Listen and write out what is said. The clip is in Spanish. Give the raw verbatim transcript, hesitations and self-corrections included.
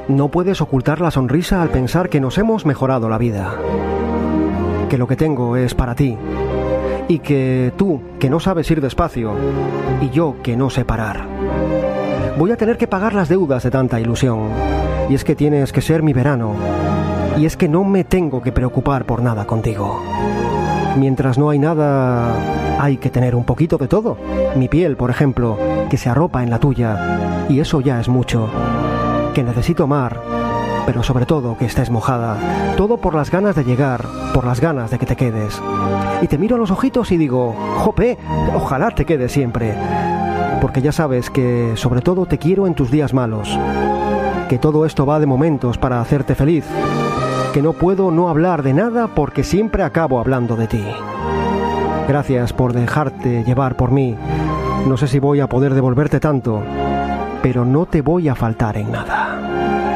No puedes ocultar la sonrisa al pensar que nos hemos mejorado la vida, que lo que tengo es para ti, y que tú, que no sabes ir despacio, y yo, que no sé parar. Voy a tener que pagar las deudas de tanta ilusión, y es que tienes que ser mi verano, y es que no me tengo que preocupar por nada contigo. Mientras no hay nada, hay que tener un poquito de todo. Mi piel, por ejemplo, que se arropa en la tuya, y eso ya es mucho. Que necesito mar, pero sobre todo que estés mojada. Todo por las ganas de llegar, por las ganas de que te quedes. Y te miro a los ojitos y digo, jope, ojalá te quedes siempre. Porque ya sabes que sobre todo te quiero en tus días malos. Que todo esto va de momentos para hacerte feliz. Que no puedo no hablar de nada porque siempre acabo hablando de ti. Gracias por dejarte llevar por mí. No sé si voy a poder devolverte tanto, pero no te voy a faltar en nada.